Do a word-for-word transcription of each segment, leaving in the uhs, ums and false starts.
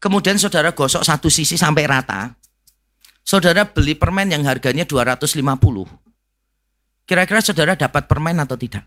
kemudian saudara gosok satu sisi sampai rata, saudara beli permen yang harganya dua ratus lima puluh. Kira-kira saudara dapat permen atau tidak?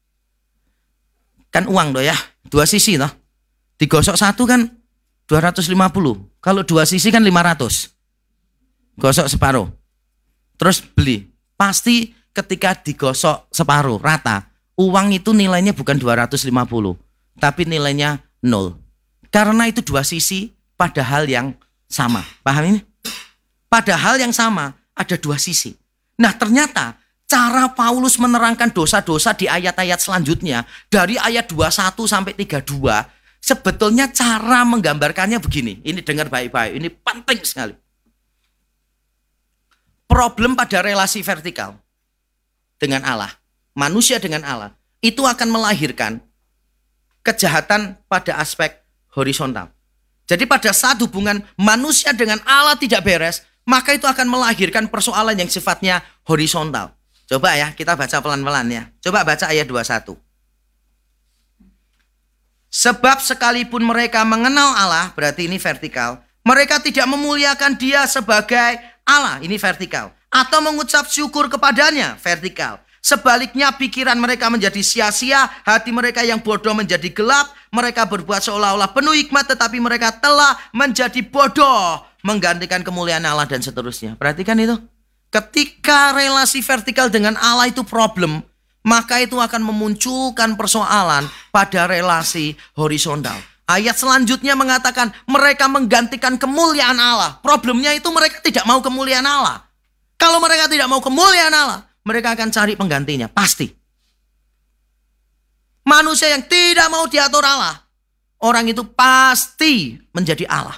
Kan uang doh ya, dua sisi toh. Digosok satu kan dua ratus lima puluh. Kalau dua sisi kan lima ratus. Gosok separuh. Terus beli. Pasti ketika digosok separuh rata, uang itu nilainya bukan dua ratus lima puluh, tapi nilainya nol. Karena itu dua sisi pada hal yang sama. Paham ini? Pada hal yang sama ada dua sisi. Nah, ternyata cara Paulus menerangkan dosa-dosa di ayat-ayat selanjutnya dari ayat dua puluh satu sampai tiga puluh dua, sebetulnya cara menggambarkannya begini. Ini dengar baik-baik, ini penting sekali. Problem pada relasi vertikal dengan Allah, manusia dengan Allah, itu akan melahirkan kejahatan pada aspek horizontal. Jadi pada saat hubungan manusia dengan Allah tidak beres, maka itu akan melahirkan persoalan yang sifatnya horizontal. Coba ya, kita baca pelan-pelan ya. Coba baca ayat dua puluh satu. Sebab sekalipun mereka mengenal Allah, berarti ini vertikal, mereka tidak memuliakan Dia sebagai Allah, ini vertikal, atau mengucap syukur kepadanya, vertikal. Sebaliknya pikiran mereka menjadi sia-sia, hati mereka yang bodoh menjadi gelap, mereka berbuat seolah-olah penuh hikmat, tetapi mereka telah menjadi bodoh, menggantikan kemuliaan Allah dan seterusnya. Perhatikan itu. Ketika relasi vertikal dengan Allah itu problem, maka itu akan memunculkan persoalan pada relasi horizontal. Ayat selanjutnya mengatakan mereka menggantikan kemuliaan Allah. Problemnya itu mereka tidak mau kemuliaan Allah. Kalau mereka tidak mau kemuliaan Allah, mereka akan cari penggantinya, pasti. Manusia yang tidak mau diatur Allah, orang itu pasti menjadi Allah.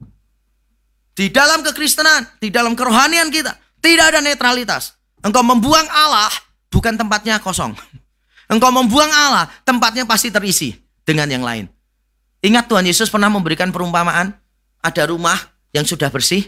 Di dalam kekristenan, di dalam kerohanian kita, tidak ada netralitas. Engkau membuang Allah, bukan tempatnya kosong. Engkau membuang Allah, tempatnya pasti terisi dengan yang lain. Ingat Tuhan Yesus pernah memberikan perumpamaan, ada rumah yang sudah bersih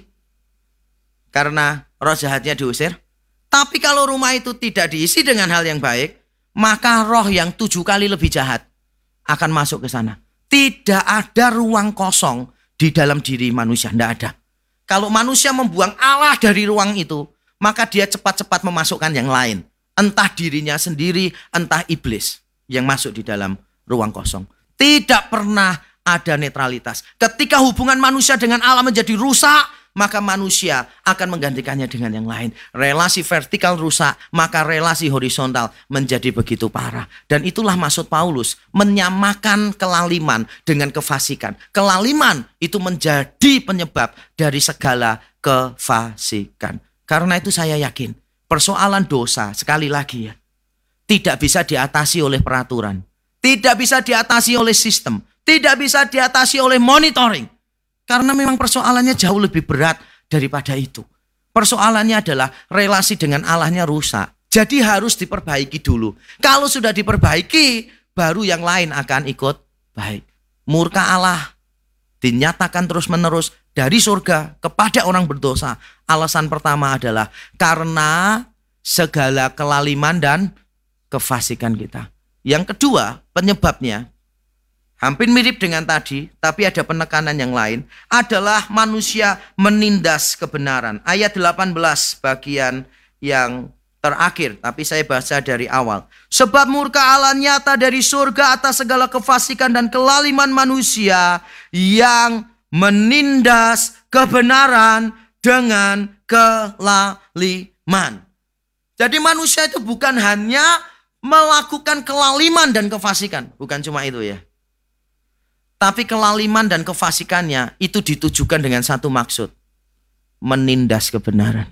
karena roh jahatnya diusir. Tapi kalau rumah itu tidak diisi dengan hal yang baik, maka roh yang tujuh kali lebih jahat akan masuk ke sana. Tidak ada ruang kosong di dalam diri manusia, tidak ada. Kalau manusia membuang Allah dari ruang itu, maka dia cepat-cepat memasukkan yang lain. Entah dirinya sendiri, entah iblis yang masuk di dalam ruang kosong. Tidak pernah ada netralitas. Ketika hubungan manusia dengan Allah menjadi rusak, maka manusia akan menggantikannya dengan yang lain. Relasi vertikal rusak, maka relasi horizontal menjadi begitu parah. Dan itulah maksud Paulus, menyamakan kelaliman dengan kefasikan. Kelaliman itu menjadi penyebab dari segala kefasikan. Karena itu saya yakin, persoalan dosa, sekali lagi ya, tidak bisa diatasi oleh peraturan. Tidak bisa diatasi oleh sistem. Tidak bisa diatasi oleh monitoring. Karena memang persoalannya jauh lebih berat daripada itu. Persoalannya adalah relasi dengan Allahnya rusak. Jadi harus diperbaiki dulu. Kalau sudah diperbaiki, baru yang lain akan ikut baik. Murka Allah dinyatakan terus-menerus dari surga kepada orang berdosa. Alasan pertama adalah karena segala kelaliman dan kefasikan kita. Yang kedua, penyebabnya hampir mirip dengan tadi, tapi ada penekanan yang lain, adalah manusia menindas kebenaran. Ayat delapan belas bagian yang terakhir, tapi saya baca dari awal. Sebab murka Allah nyata dari surga atas segala kefasikan dan kelaliman manusia yang menindas kebenaran dengan kelaliman. Jadi manusia itu bukan hanya melakukan kelaliman dan kefasikan. Bukan cuma itu ya. Tapi kelaliman dan kefasikannya itu ditujukan dengan satu maksud. Menindas kebenaran.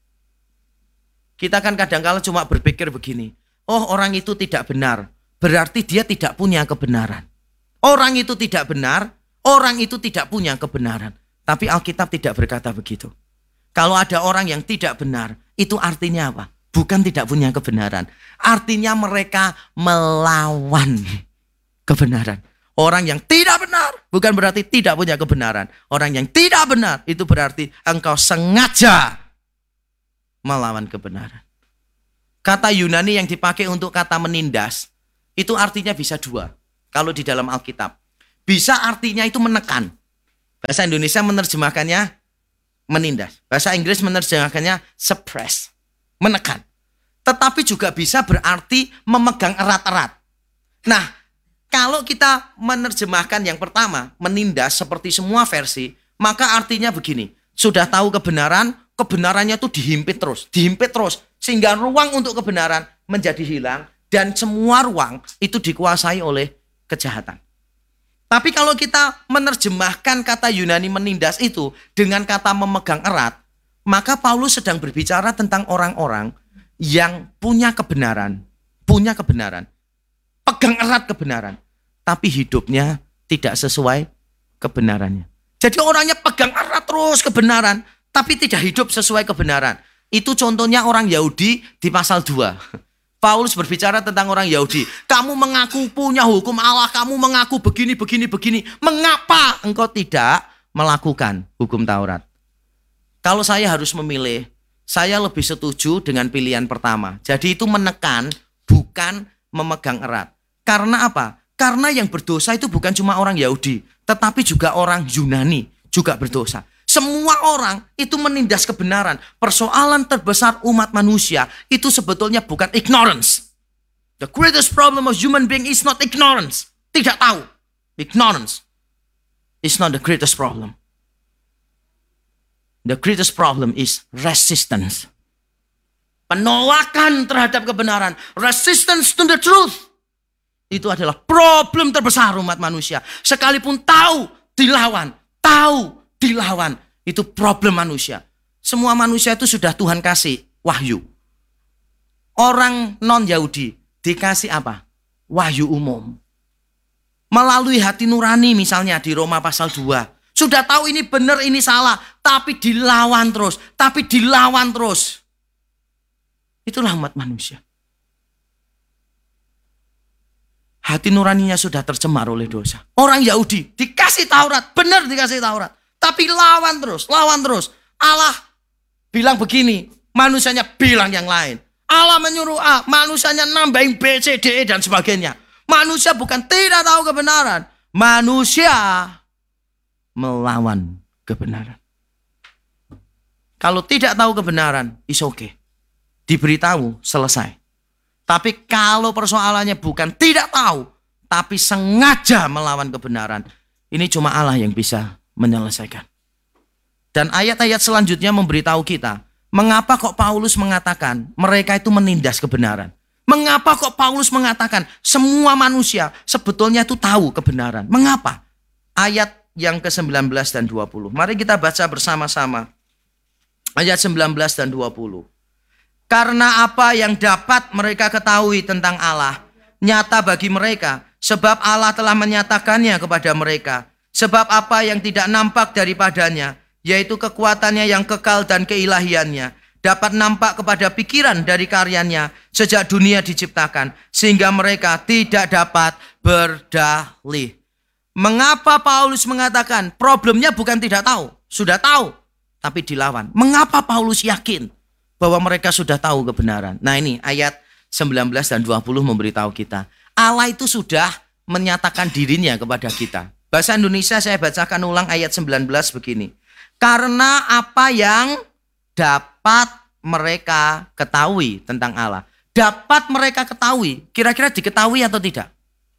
Kita kan kadang-kala cuma berpikir begini. Oh, orang itu tidak benar. Berarti dia tidak punya kebenaran. Orang itu tidak benar. Orang itu tidak punya kebenaran. Tapi Alkitab tidak berkata begitu. Kalau ada orang yang tidak benar, itu artinya apa? Bukan tidak punya kebenaran. Artinya mereka melawan kebenaran. Orang yang tidak benar bukan berarti tidak punya kebenaran. Orang yang tidak benar itu berarti engkau sengaja melawan kebenaran. Kata Yunani yang dipakai untuk kata menindas itu artinya bisa dua. Kalau di dalam Alkitab. Bisa artinya itu menekan. Bahasa Indonesia menerjemahkannya menindas. Bahasa Inggris menerjemahkannya suppress, menekan. Tetapi juga bisa berarti memegang erat-erat. Nah, kalau kita menerjemahkan yang pertama, menindas seperti semua versi, maka artinya begini. Sudah tahu kebenaran, kebenarannya tuh dihimpit terus, dihimpit terus. Sehingga ruang untuk kebenaran menjadi hilang. Dan semua ruang itu dikuasai oleh kejahatan. Tapi kalau kita menerjemahkan kata Yunani menindas itu dengan kata memegang erat, maka Paulus sedang berbicara tentang orang-orang yang punya kebenaran, punya kebenaran, pegang erat kebenaran, tapi hidupnya tidak sesuai kebenarannya. Jadi orangnya pegang erat terus kebenaran, tapi tidak hidup sesuai kebenaran. Itu contohnya orang Yahudi di pasal dua. Paulus berbicara tentang orang Yahudi. Kamu mengaku punya hukum Allah, kamu mengaku begini, begini, begini. Mengapa engkau tidak melakukan hukum Taurat? Kalau saya harus memilih, saya lebih setuju dengan pilihan pertama. Jadi itu menekan, bukan memegang erat. Karena apa? Karena yang berdosa itu bukan cuma orang Yahudi, tetapi juga orang Yunani juga berdosa. Semua orang itu menindas kebenaran. Persoalan terbesar umat manusia itu sebetulnya bukan ignorance. The greatest problem of human being is not ignorance. Tidak tahu. Ignorance is not the greatest problem. The greatest problem is resistance. Penolakan terhadap kebenaran. Resistance to the truth. Itu adalah problem terbesar umat manusia. Sekalipun tahu, dilawan. Tahu, dilawan. Itu problem manusia. Semua manusia itu sudah Tuhan kasih wahyu. Orang non-Yahudi dikasih apa? Wahyu umum. Melalui hati nurani misalnya di Roma pasal dua. Sudah tahu ini benar, ini salah. Tapi dilawan terus. Tapi dilawan terus. Itulah umat manusia. Hati nuraninya sudah tercemar oleh dosa. Orang Yahudi dikasih Taurat. Benar dikasih Taurat. Tapi lawan terus, lawan terus. Allah bilang begini, manusianya bilang yang lain. Allah menyuruh A, manusianya nambahin B, C, D, E, dan sebagainya. Manusia bukan tidak tahu kebenaran. Manusia melawan kebenaran. Kalau tidak tahu kebenaran, is okay. Diberitahu, selesai. Tapi kalau persoalannya bukan tidak tahu, tapi sengaja melawan kebenaran, ini cuma Allah yang bisa menyelesaikan. Dan ayat-ayat selanjutnya memberitahu kita, mengapa kok Paulus mengatakan mereka itu menindas kebenaran? Mengapa kok Paulus mengatakan semua manusia sebetulnya itu tahu kebenaran? Mengapa? Ayat yang ke sembilan belas dan dua puluh. Mari kita baca bersama-sama. Ayat sembilan belas dan dua puluh. Karena apa yang dapat mereka ketahui tentang Allah nyata bagi mereka, sebab Allah telah menyatakannya kepada mereka. Sebab apa yang tidak nampak daripadanya, yaitu kekuatannya yang kekal dan keilahiannya, dapat nampak kepada pikiran dari karyanya sejak dunia diciptakan, sehingga mereka tidak dapat berdalih. Mengapa Paulus mengatakan problemnya bukan tidak tahu, sudah tahu, tapi dilawan. Mengapa Paulus yakin bahwa mereka sudah tahu kebenaran? Nah ini ayat sembilan belas dan dua puluh memberitahu kita, Allah itu sudah menyatakan dirinya kepada kita. Bahasa Indonesia saya bacakan ulang ayat sembilan belas begini. Karena apa yang dapat mereka ketahui tentang Allah. Dapat mereka ketahui. Kira-kira diketahui atau tidak?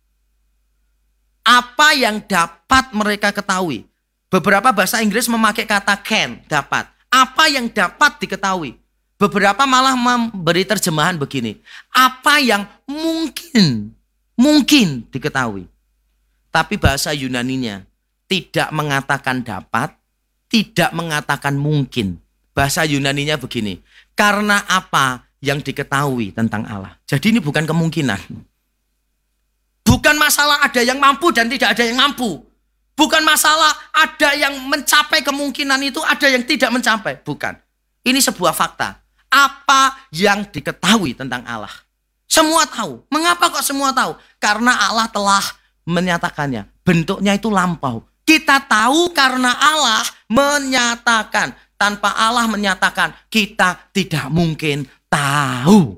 Apa yang dapat mereka ketahui. Beberapa bahasa Inggris memakai kata can, dapat. Apa yang dapat diketahui. Beberapa malah memberi terjemahan begini. Apa yang mungkin, mungkin diketahui. Tapi bahasa Yunaninya tidak mengatakan dapat, tidak mengatakan mungkin. Bahasa Yunaninya begini, karena apa yang diketahui tentang Allah. Jadi ini bukan kemungkinan. Bukan masalah ada yang mampu dan tidak ada yang mampu. Bukan masalah ada yang mencapai kemungkinan itu, ada yang tidak mencapai. Bukan. Ini sebuah fakta. Apa yang diketahui tentang Allah. Semua tahu. Mengapa kok semua tahu? Karena Allah telah menyatakannya. Bentuknya itu lampau. Kita tahu karena Allah menyatakan. Tanpa Allah menyatakan, kita tidak mungkin tahu.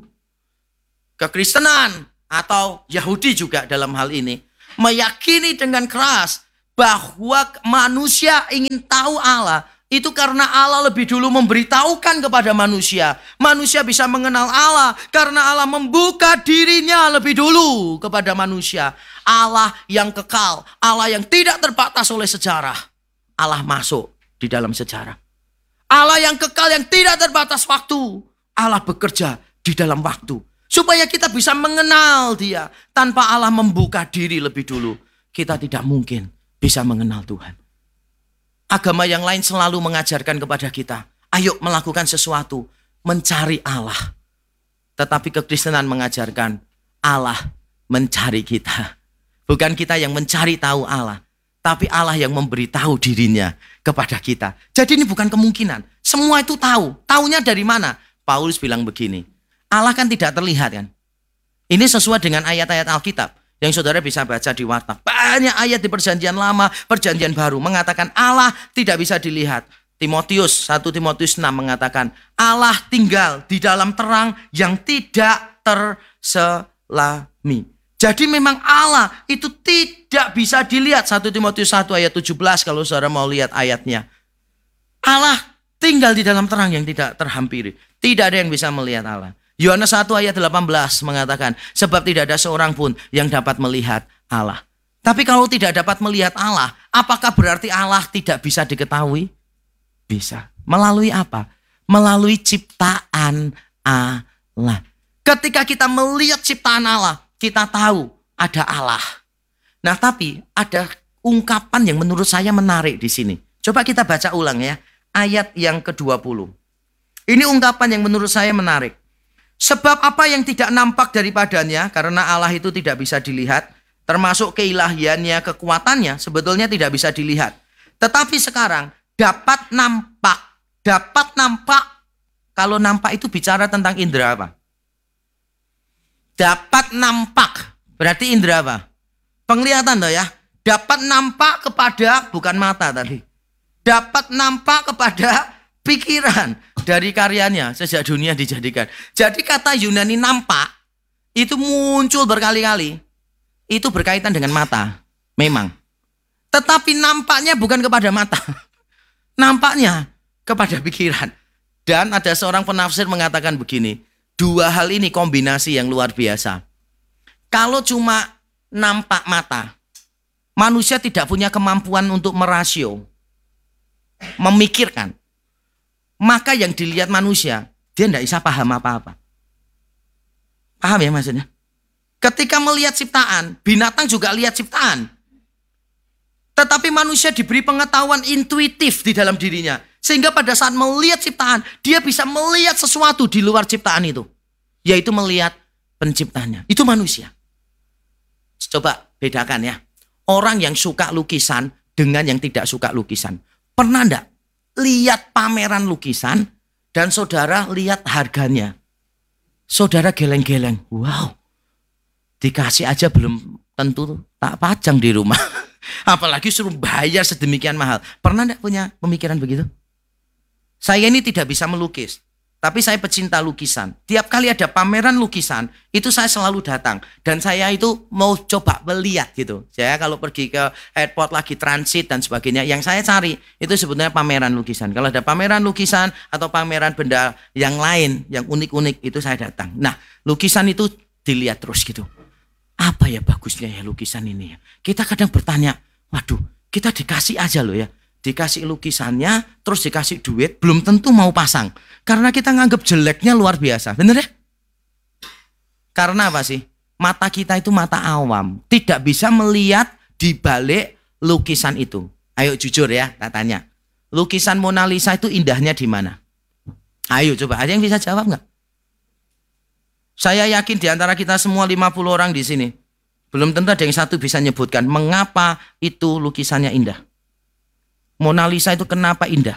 Kekristenan atau Yahudi juga dalam hal ini meyakini dengan keras bahwa manusia ingin tahu Allah, itu karena Allah lebih dulu memberitahukan kepada manusia. Manusia bisa mengenal Allah karena Allah membuka dirinya lebih dulu kepada manusia. Allah yang kekal, Allah yang tidak terbatas oleh sejarah. Allah masuk di dalam sejarah. Allah yang kekal yang tidak terbatas waktu. Allah bekerja di dalam waktu. Supaya kita bisa mengenal Dia. Tanpa Allah membuka diri lebih dulu, kita tidak mungkin bisa mengenal Tuhan. Agama yang lain selalu mengajarkan kepada kita, ayo melakukan sesuatu, mencari Allah. Tetapi kekristenan mengajarkan Allah mencari kita. Bukan kita yang mencari tahu Allah, tapi Allah yang memberitahu dirinya kepada kita. Jadi ini bukan kemungkinan. Semua itu tahu. Taunya dari mana? Paulus bilang begini, Allah kan tidak terlihat kan. Ini sesuai dengan ayat-ayat Alkitab yang saudara bisa baca di warta. Banyak ayat di perjanjian lama, perjanjian baru mengatakan Allah tidak bisa dilihat. Timotius, satu Timotius enam mengatakan Allah tinggal di dalam terang yang tidak terselami. Jadi memang Allah itu tidak bisa dilihat. satu Timotius satu ayat tujuh belas kalau saudara mau lihat ayatnya. Allah tinggal di dalam terang yang tidak terhampiri. Tidak ada yang bisa melihat Allah. Yohanes satu ayat delapan belas mengatakan, sebab tidak ada seorang pun yang dapat melihat Allah. Tapi kalau tidak dapat melihat Allah, apakah berarti Allah tidak bisa diketahui? Bisa. Melalui apa? Melalui ciptaan Allah. Ketika kita melihat ciptaan Allah, kita tahu ada Allah. Nah, tapi ada ungkapan yang menurut saya menarik di sini. Coba kita baca ulang ya, ayat yang ke dua puluh. Ini ungkapan yang menurut saya menarik. Sebab apa yang tidak nampak daripadanya, karena Allah itu tidak bisa dilihat, termasuk keilahiannya, kekuatannya, sebetulnya tidak bisa dilihat. Tetapi sekarang dapat nampak. Dapat nampak. Kalau nampak itu bicara tentang indera apa? Dapat nampak. Berarti indera apa? Penglihatan toh ya. Dapat nampak kepada, bukan mata tadi. Dapat nampak kepada pikiran dari karyanya sejak dunia dijadikan. Jadi kata Yunani nampak itu muncul berkali-kali. Itu berkaitan dengan mata. Memang. Tetapi nampaknya bukan kepada mata. Nampaknya kepada pikiran. Dan ada seorang penafsir mengatakan begini. Dua hal ini kombinasi yang luar biasa. Kalau cuma nampak mata, manusia tidak punya kemampuan untuk merasio, memikirkan. Maka yang dilihat manusia, dia tidak bisa paham apa-apa. Paham ya maksudnya? Ketika melihat ciptaan, binatang juga lihat ciptaan. Tetapi manusia diberi pengetahuan intuitif di dalam dirinya. Sehingga pada saat melihat ciptaan, dia bisa melihat sesuatu di luar ciptaan itu. Yaitu melihat penciptanya. Itu manusia. Coba bedakan ya. Orang yang suka lukisan dengan yang tidak suka lukisan. Pernah enggak lihat pameran lukisan dan saudara lihat harganya? Saudara geleng-geleng. Wow. Dikasih aja belum tentu tak pajang di rumah. Apalagi suruh bayar sedemikian mahal. Pernah enggak punya pemikiran begitu? Saya ini tidak bisa melukis, tapi saya pecinta lukisan. Tiap kali ada pameran lukisan, itu saya selalu datang. Dan saya itu mau coba melihat gitu. Saya kalau pergi ke airport lagi transit dan sebagainya, yang saya cari itu sebetulnya pameran lukisan. Kalau ada pameran lukisan atau pameran benda yang lain, yang unik-unik, itu saya datang. Nah, lukisan itu dilihat terus gitu. Apa ya bagusnya ya lukisan ini ya? Kita kadang bertanya, waduh, kita dikasih aja loh ya. Dikasih lukisannya, terus dikasih duit, belum tentu mau pasang. Karena kita nganggap jeleknya luar biasa. Bener ya? Karena apa sih? Mata kita itu mata awam. Tidak bisa melihat di balik lukisan itu. Ayo jujur ya, tak tanya. Lukisan Mona Lisa itu indahnya di mana? Ayo coba, ada yang bisa jawab nggak? Saya yakin di antara kita semua lima puluh orang di sini, belum tentu ada yang satu bisa nyebutkan mengapa itu lukisannya indah. Mona Lisa itu kenapa indah?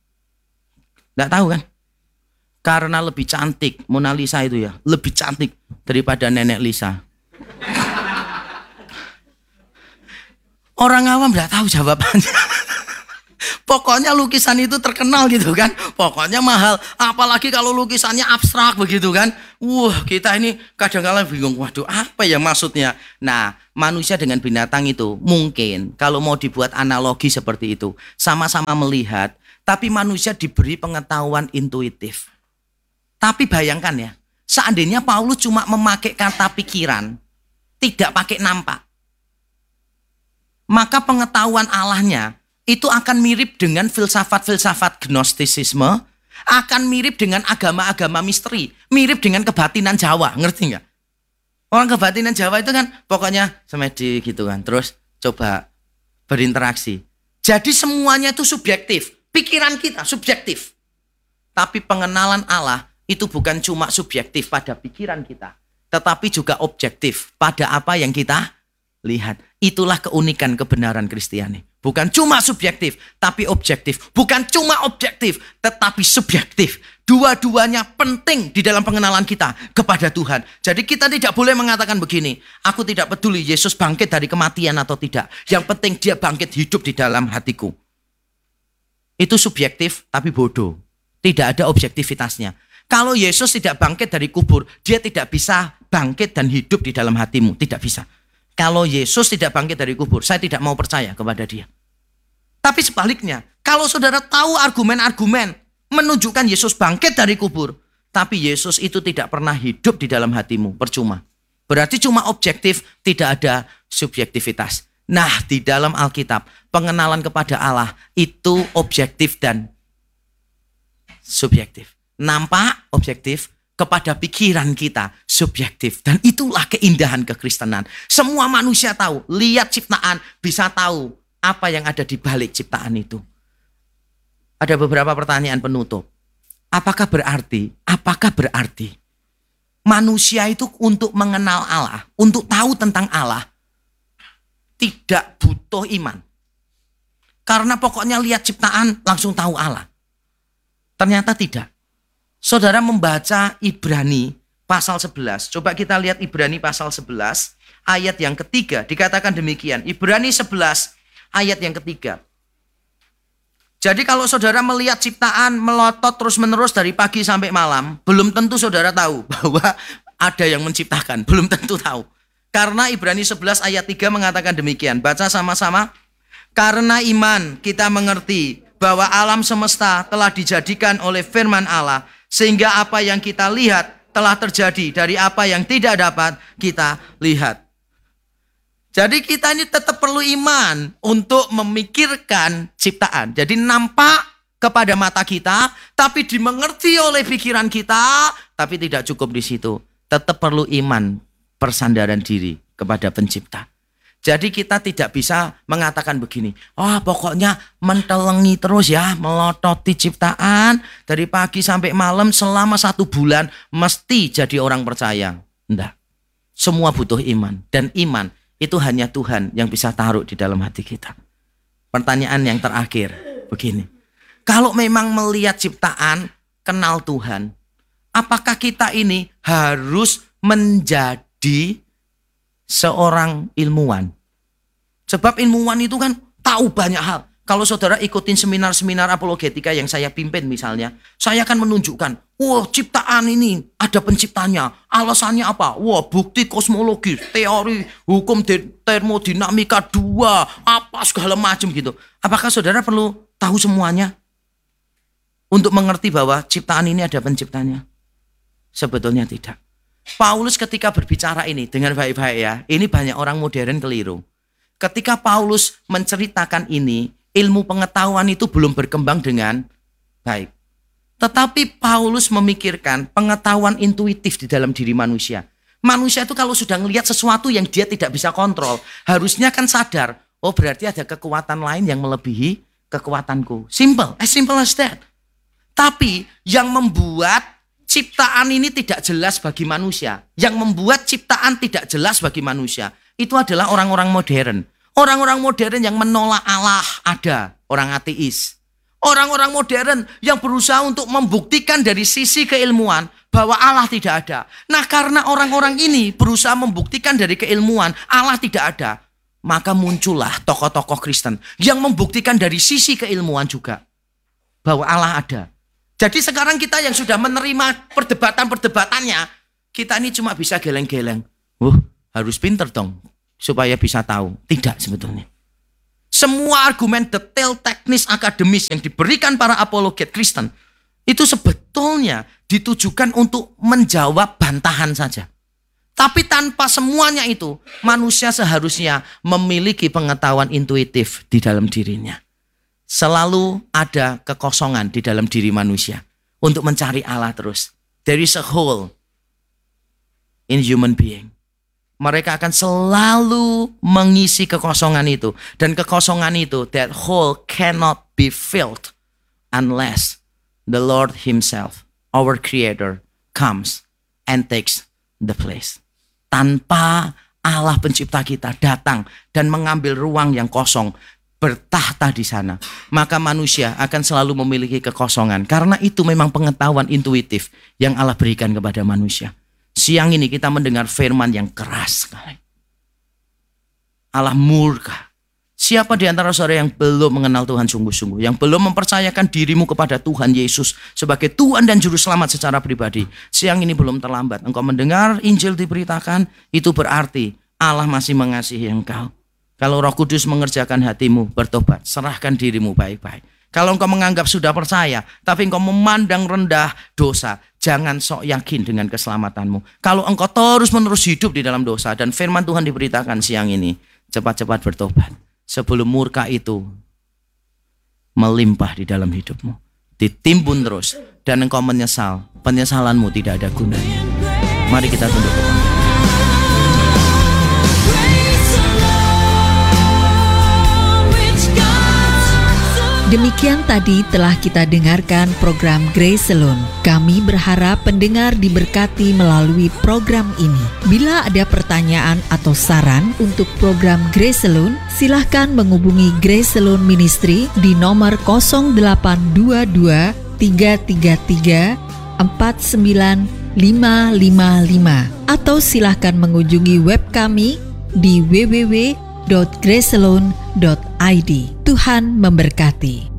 Nggak tahu kan? Karena lebih cantik Mona Lisa itu ya. Lebih cantik daripada Nenek Lisa. Orang awam nggak tahu jawabannya. Pokoknya lukisan itu terkenal gitu kan. Pokoknya mahal. Apalagi kalau lukisannya abstrak begitu kan. Wah, kita ini kadang-kadang bingung, waduh apa ya maksudnya? Nah, manusia dengan binatang itu mungkin kalau mau dibuat analogi seperti itu, sama-sama melihat, tapi manusia diberi pengetahuan intuitif. Tapi bayangkan ya, seandainya Paulus cuma memakai kata pikiran, tidak pakai nampak, maka pengetahuan Allahnya itu akan mirip dengan filsafat-filsafat gnostisisme, akan mirip dengan agama-agama misteri, mirip dengan kebatinan Jawa, ngerti nggak? Orang kebatinan Jawa itu kan pokoknya semedi gitu kan, terus coba berinteraksi. Jadi semuanya itu subjektif, pikiran kita subjektif. Tapi pengenalan Allah itu bukan cuma subjektif pada pikiran kita, tetapi juga objektif pada apa yang kita lihat. Itulah keunikan kebenaran Kristiani. Bukan cuma subjektif, tapi objektif. Bukan cuma objektif, tetapi subjektif. Dua-duanya penting di dalam pengenalan kita kepada Tuhan. Jadi kita tidak boleh mengatakan begini, aku tidak peduli Yesus bangkit dari kematian atau tidak. Yang penting dia bangkit hidup di dalam hatiku. Itu subjektif, tapi bodoh. Tidak ada objektivitasnya. Kalau Yesus tidak bangkit dari kubur, dia tidak bisa bangkit dan hidup di dalam hatimu. Tidak bisa. Kalau Yesus tidak bangkit dari kubur, saya tidak mau percaya kepada dia. Tapi sebaliknya, kalau saudara tahu argumen-argumen menunjukkan Yesus bangkit dari kubur, tapi Yesus itu tidak pernah hidup di dalam hatimu, percuma. Berarti cuma objektif, tidak ada subjektivitas. Nah, di dalam Alkitab, pengenalan kepada Allah itu objektif dan subjektif. Nampak objektif, kepada pikiran kita subjektif. Dan itulah keindahan kekristenan. Semua manusia tahu, lihat ciptaan, bisa tahu apa yang ada di balik ciptaan itu. Ada beberapa pertanyaan penutup. Apakah berarti, apakah berarti manusia itu untuk mengenal Allah, untuk tahu tentang Allah, tidak butuh iman? Karena pokoknya lihat ciptaan langsung tahu Allah. Ternyata tidak. Saudara membaca Ibrani pasal sebelas. Coba kita lihat Ibrani pasal sebelas ayat yang ketiga. Dikatakan demikian. Ibrani sebelas ayat yang ketiga. Jadi kalau saudara melihat ciptaan melotot terus menerus dari pagi sampai malam, belum tentu saudara tahu bahwa ada yang menciptakan. Belum tentu tahu. Karena Ibrani sebelas ayat tiga mengatakan demikian. Baca sama-sama. Karena iman kita mengerti bahwa alam semesta telah dijadikan oleh firman Allah, sehingga apa yang kita lihat telah terjadi dari apa yang tidak dapat kita lihat. Jadi kita ini tetap perlu iman untuk memikirkan ciptaan. Jadi nampak kepada mata kita, tapi dimengerti oleh pikiran kita, tapi tidak cukup di situ. Tetap perlu iman, persandaran diri kepada pencipta. Jadi kita tidak bisa mengatakan begini, oh pokoknya mentelengi terus ya, melototi ciptaan dari pagi sampai malam selama satu bulan mesti jadi orang percaya. Enggak. Semua butuh iman. Dan iman itu hanya Tuhan yang bisa taruh di dalam hati kita. Pertanyaan yang terakhir begini. Kalau memang melihat ciptaan, kenal Tuhan, apakah kita ini harus menjadi seorang ilmuwan? Sebab ilmuwan itu kan tahu banyak hal. Kalau saudara ikutin seminar-seminar apologetika yang saya pimpin misalnya, saya akan menunjukkan, wah ciptaan ini ada penciptanya, alasannya apa? Wah bukti kosmologi, teori, hukum termodinamika dua, apa segala macam gitu. Apakah saudara perlu tahu semuanya untuk mengerti bahwa ciptaan ini ada penciptanya? Sebetulnya tidak. Paulus ketika berbicara ini dengan baik-baik ya, ini banyak orang modern keliru. Ketika Paulus menceritakan ini, ilmu pengetahuan itu belum berkembang dengan baik. Tetapi Paulus memikirkan pengetahuan intuitif di dalam diri manusia. Manusia itu kalau sudah melihat sesuatu yang dia tidak bisa kontrol, harusnya kan sadar, oh berarti ada kekuatan lain yang melebihi kekuatanku. Simple, as simple as that. Tapi yang membuat ciptaan ini tidak jelas bagi manusia, yang membuat ciptaan tidak jelas bagi manusia, itu adalah orang-orang modern. Orang-orang modern yang menolak Allah ada. Orang ateis. Orang-orang modern yang berusaha untuk membuktikan dari sisi keilmuan bahwa Allah tidak ada. Nah karena orang-orang ini berusaha membuktikan dari keilmuan Allah tidak ada, maka muncullah tokoh-tokoh Kristen yang membuktikan dari sisi keilmuan juga bahwa Allah ada. Jadi sekarang kita yang sudah menerima perdebatan-perdebatannya, Kita ini cuma bisa geleng-geleng. Wah, harus pinter dong supaya bisa tahu. Tidak sebetulnya. Semua argumen detail teknis akademis yang diberikan para apologet Kristen itu sebetulnya ditujukan untuk menjawab bantahan saja. Tapi tanpa semuanya itu, manusia seharusnya memiliki pengetahuan intuitif di dalam dirinya. Selalu ada kekosongan di dalam diri manusia untuk mencari Allah terus. There is a hole in human being. Mereka akan selalu mengisi kekosongan itu. Dan kekosongan itu, that hole cannot be filled unless the Lord Himself, our Creator, comes and takes the place. Tanpa Allah pencipta kita datang dan mengambil ruang yang kosong, bertahta di sana, maka manusia akan selalu memiliki kekosongan. Karena itu memang pengetahuan intuitif yang Allah berikan kepada manusia. Siang ini kita mendengar firman yang keras sekali. Allah murka. Siapa di antara saudara yang belum mengenal Tuhan sungguh-sungguh, yang belum mempercayakan dirimu kepada Tuhan Yesus sebagai Tuhan dan Juru Selamat secara pribadi, siang ini belum terlambat. Engkau mendengar Injil diberitakan, itu berarti Allah masih mengasihi engkau. Kalau Roh Kudus mengerjakan hatimu, bertobat, serahkan dirimu baik-baik. Kalau engkau menganggap sudah percaya, tapi engkau memandang rendah dosa, jangan sok yakin dengan keselamatanmu. Kalau engkau terus-menerus hidup di dalam dosa, dan firman Tuhan diberitakan siang ini, cepat-cepat bertobat. Sebelum murka itu melimpah di dalam hidupmu, ditimbun terus, dan engkau menyesal, penyesalanmu tidak ada gunanya. Mari kita tunduk kepala. Demikian tadi telah kita dengarkan program Grace Alone. Kami berharap pendengar diberkati melalui program ini. Bila ada pertanyaan atau saran untuk program Grace Alone, silahkan menghubungi Grace Alone Ministry di nomor nol delapan dua dua tiga tiga tiga empat sembilan lima lima lima atau silahkan mengunjungi web kami di w w w titik grace alone titik i d. Tuhan memberkati.